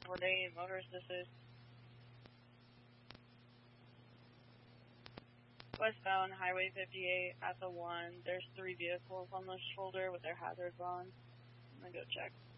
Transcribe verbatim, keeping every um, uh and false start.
four eight, motorist assist. Westbound Highway fifty-eight at the one. There's three vehicles on the shoulder with their hazards on. I'm gonna go check.